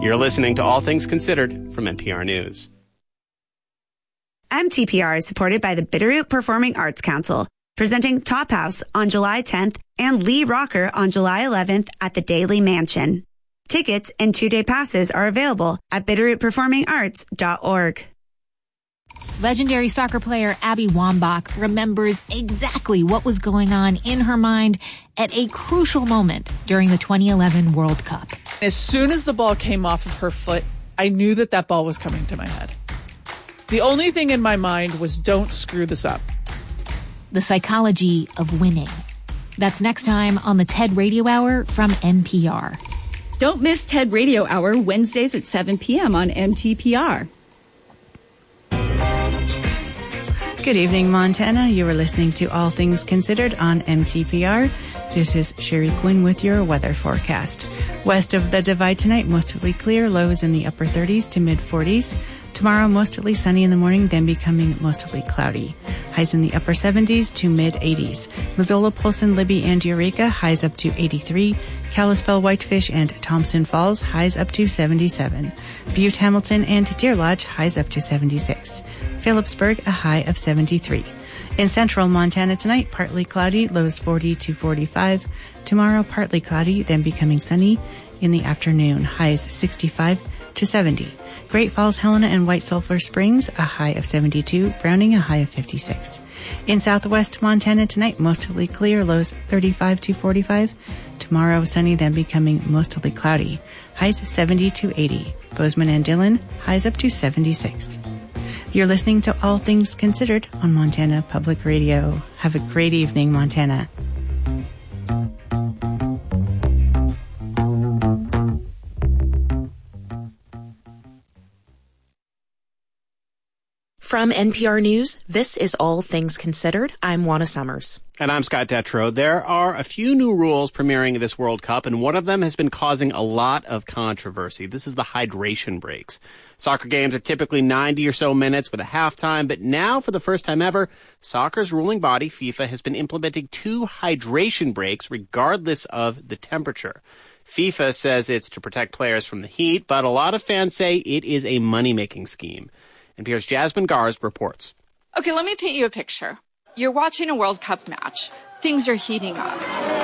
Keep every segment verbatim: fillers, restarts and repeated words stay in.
You're listening to All Things Considered from N P R News. M T P R is supported by the Bitterroot Performing Arts Council, presenting Top House on July tenth and Lee Rocker on July eleventh at the Daily Mansion. Tickets and two-day passes are available at bitterroot performing arts dot org. Legendary soccer player Abby Wambach remembers exactly what was going on in her mind at a crucial moment during the twenty eleven World Cup. As soon as the ball came off of her foot, I knew that that ball was coming to my head. The only thing in my mind was, don't screw this up. The psychology of winning. That's next time on the TED Radio Hour from N P R. Don't miss TED Radio Hour Wednesdays at seven p.m. on M T P R. Good evening, Montana. You are listening to All Things Considered on M T P R. This is Sherry Quinn with your weather forecast. West of the Divide tonight, mostly clear, lows in the upper thirties to mid forties. Tomorrow, mostly sunny in the morning, then becoming mostly cloudy. Highs in the upper seventies to mid eighties. Missoula, Polson, Libby, and Eureka, highs up to eighty-three. Kalispell, Whitefish, and Thompson Falls, highs up to seventy-seven. Butte, Hamilton, and Deer Lodge, highs up to seventy-six. Phillipsburg, a high of seventy-three. In central Montana tonight, partly cloudy, lows forty to forty-five. Tomorrow, partly cloudy, then becoming sunny in the afternoon, highs sixty-five to seventy. Great Falls, Helena, and White Sulphur Springs, a high of seventy-two. Browning, a high of fifty-six. In southwest Montana tonight, mostly clear, lows thirty-five to forty-five. Tomorrow, sunny, then becoming mostly cloudy. Highs seventy to eighty. Bozeman and Dillon, highs up to seventy-six. You're listening to All Things Considered on Montana Public Radio. Have a great evening, Montana. From N P R News, this is All Things Considered. I'm Juana Summers. And I'm Scott Detrow. There are a few new rules premiering this World Cup, and one of them has been causing a lot of controversy. This is the hydration breaks. Soccer games are typically ninety or so minutes with a halftime, but now, for the first time ever, soccer's ruling body, FIFA, has been implementing two hydration breaks regardless of the temperature. FIFA says it's to protect players from the heat, but a lot of fans say it is a money-making scheme. N P R's Jasmine Garz reports. Okay, let me paint you a picture. You're watching a World Cup match. Things are heating up.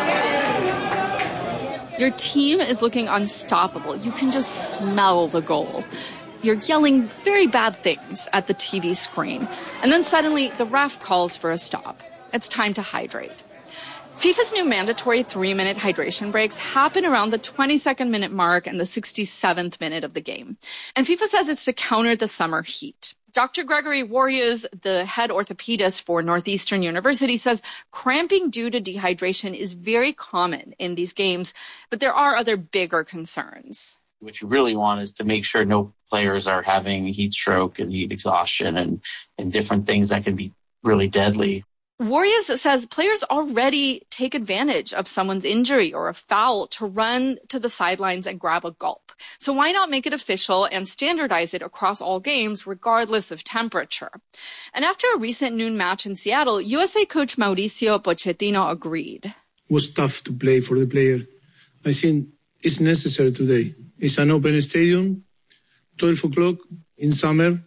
Your team is looking unstoppable. You can just smell the goal. You're yelling very bad things at the T V screen. And then suddenly the ref calls for a stop. It's time to hydrate. FIFA's new mandatory three-minute hydration breaks happen around the twenty-second minute mark and the sixty-seventh minute of the game. And FIFA says it's to counter the summer heat. Doctor Gregory Warriors, the head orthopedist for Northeastern University, says cramping due to dehydration is very common in these games, but there are other bigger concerns. What you really want is to make sure no players are having heat stroke and heat exhaustion and, and different things that can be really deadly. Warriors says players already take advantage of someone's injury or a foul to run to the sidelines and grab a gulp. So why not make it official and standardize it across all games, regardless of temperature? And after a recent noon match in Seattle, U S A coach Mauricio Pochettino agreed. It was tough to play for the player. I think it's necessary today. It's an open stadium, twelve o'clock in summer.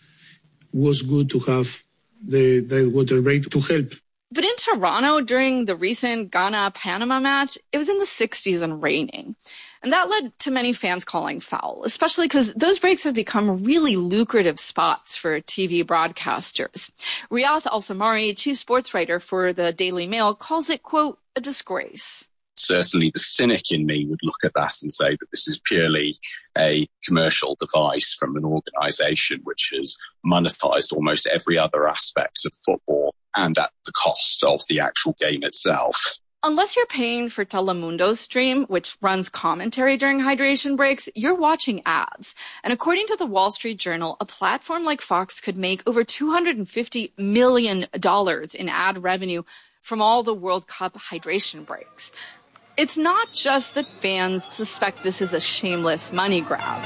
Was good to have the, the water break to help. But in Toronto, during the recent Ghana-Panama match, it was in the sixties and raining. And that led to many fans calling foul, especially because those breaks have become really lucrative spots for T V broadcasters. Riath Al-Samari, chief sports writer for the Daily Mail, calls it, quote, a disgrace. Certainly the cynic in me would look at that and say that this is purely a commercial device from an organisation which has monetised almost every other aspect of football and at the cost of the actual game itself. Unless you're paying for Telemundo's stream, which runs commentary during hydration breaks, you're watching ads. And according to the Wall Street Journal, a platform like Fox could make over two hundred fifty million dollars in ad revenue from all the World Cup hydration breaks. It's not just that fans suspect this is a shameless money grab.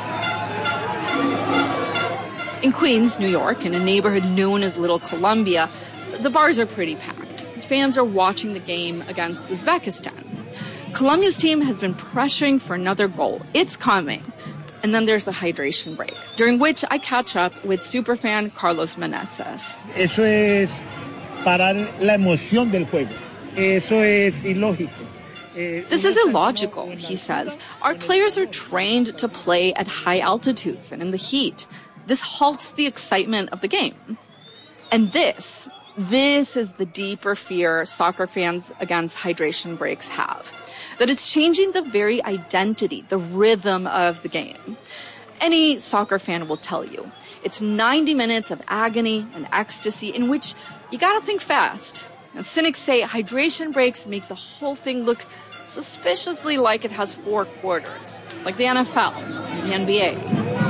In Queens, New York, in a neighborhood known as Little Columbia, the bars are pretty packed. Fans are watching the game against Uzbekistan. Colombia's team has been pressuring for another goal. It's coming. And then there's the hydration break, during which I catch up with superfan Carlos Meneses. Eso es parar la emoción del juego. Eso es ilógico. This is illogical, he says. Our players are trained to play at high altitudes and in the heat. This halts the excitement of the game. And this, this is the deeper fear soccer fans against hydration breaks have. That it's changing the very identity, the rhythm of the game. Any soccer fan will tell you, it's ninety minutes of agony and ecstasy in which you gotta think fast. And cynics say hydration breaks make the whole thing look suspiciously like it has four quarters, like the N F L and the N B A.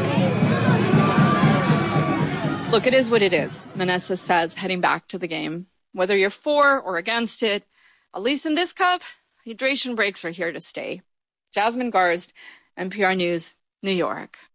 Look, it is what it is, Meneses says, heading back to the game. Whether you're for or against it, at least in this cup, hydration breaks are here to stay. Jasmine Garsd, N P R News, New York.